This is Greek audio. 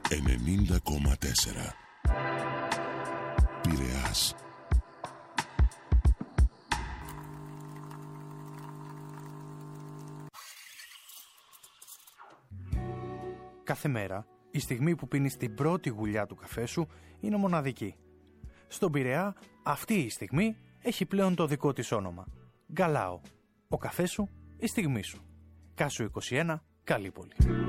90,4 Πειραιάς. Κάθε μέρα, η στιγμή που πίνεις την πρώτη γουλιά του καφέ σου είναι μοναδική. Στον Πειραιά, αυτή η στιγμή έχει πλέον το δικό της όνομα. Γκαλάο. Ο καφές σου, η στιγμή σου. Κάσου 21, Καλύπολη.